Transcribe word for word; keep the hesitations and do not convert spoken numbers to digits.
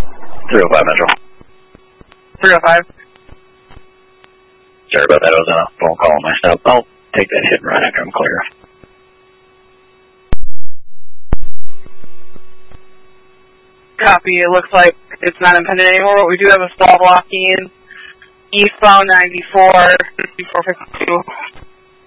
three oh five Metro. three oh five. Sorry about that, I was on a phone call on my stop. I'll take that hit and run after I'm clear. Copy, it looks like it's not impending anymore, but we do have a stall blocking eastbound ninety-four, fifty-four fifty-two.